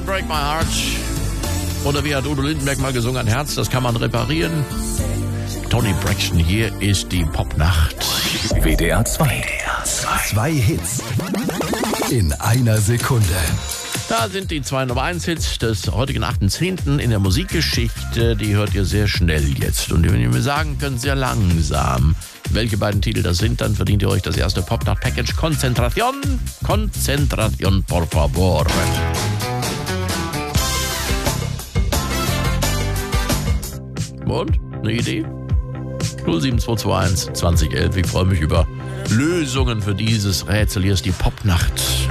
Can't Break My Heart. Oder wie hat Udo Lindenberg mal gesungen, ein Herz, das kann man reparieren. Toni Braxton, hier ist die Popnacht. WDR 2. Zwei Hits in einer Sekunde. Da sind die zwei Nummer 1 Hits des heutigen 8.10. in der Musikgeschichte. Die hört ihr sehr schnell jetzt. Und wenn ihr mir sagen könnt, sehr langsam, welche beiden Titel das sind, dann verdient ihr euch das erste Popnacht-Package. Konzentration, por favor. Und? Eine Idee? 07221 2011. Ich freue mich über Lösungen für dieses Rätsel. Hier ist die Popnacht.